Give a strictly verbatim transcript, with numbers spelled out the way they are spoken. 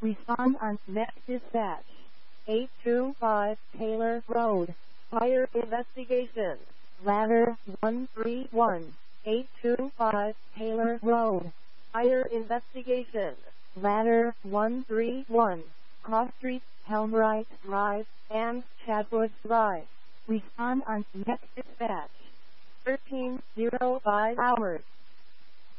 Respond on next dispatch. eight two five Taylor Road. Fire investigation. Ladder one three one. eight two five Taylor Road. Fire investigation. Ladder one three one. Cross Street, Helmright Drive, and Chadwood Drive. Respond on next dispatch. thirteen oh five hours.